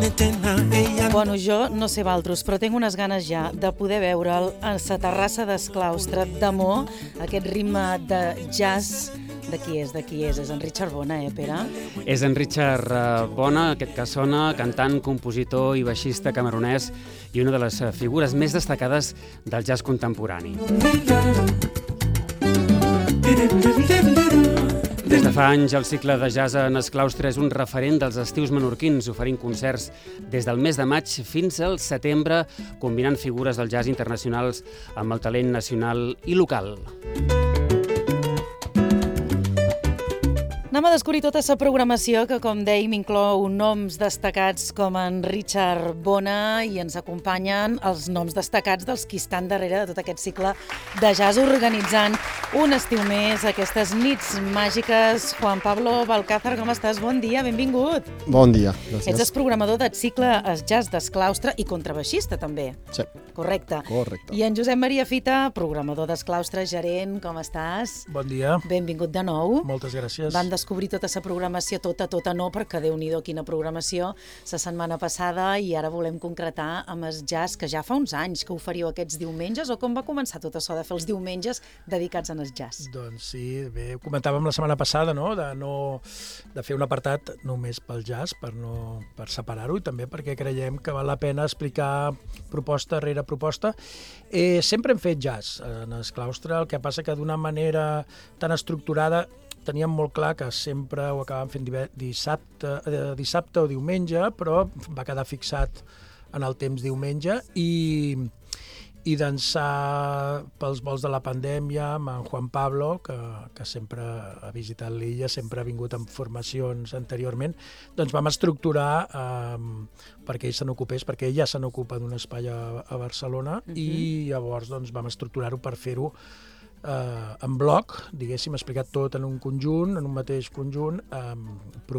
Bueno, jo no sé valtros, però tinc unes ganes ja de poder veure'l a la terrassa d'Esclaustre d'Amor, aquest ritme de jazz. De qui és? És en Richard Bona, Pere? És en Richard Bona, aquest que sona, cantant, compositor i baixista camerunès i una de les figures més destacades del jazz contemporani. Des de fa anys, el cicle de jazz en Esclaustre és un referent dels estius menorquins, oferint concerts des del mes de maig fins al setembre, combinant figures del jazz internacionals amb el talent nacional i local. Anem a descobrir tota la programació que, com dèiem, inclou noms destacats com en Richard Bona i ens acompanyen els noms destacats dels qui estan darrere de tot aquest cicle de jazz organitzant un estiu més, aquestes nits màgiques. Juan Pablo Balcázar, com estàs? Bon dia, benvingut. Bon dia, gràcies. Ets el programador del cicle Jazz d'Esclaustre i contrabaixista, també. Sí. Correcte. Correcte. I en Josep Maria Fita, programador d'Esclaustre, gerent, com estàs? Bon dia. Benvingut de nou. Moltes gràcies. Vam descobrir tota la programació, tota no, perquè Déu-n'hi-do quina programació, la setmana passada, i ara volem concretar amb el jazz, que ja fa uns anys que oferiu aquests diumenges, o com va començar tot això de fer els diumenges dedicats al jazz? Doncs sí, bé, ho comentàvem la setmana passada, no? De fer un apartat només pel jazz, per separar-ho, i també perquè creiem que val la pena explicar proposta rere proposta. Sempre hem fet jazz en Esclaustre, el que passa que d'una manera tan estructurada teníem molt clar que sempre ho acabàvem fent dissabte o diumenge, però va quedar fixat en el temps diumenge i d'ençà pels volts de la pandèmia amb en Juan Pablo, que sempre ha visitat l'illa, sempre ha vingut amb formacions anteriorment, doncs vam estructurar perquè ell se n'ocupés, perquè ell ja se n'ocupa d'un espai a Barcelona, i llavors doncs, vam estructurar-ho per fer-ho en bloc, diguéssim, explicat tot en un conjunt, en un mateix conjunt,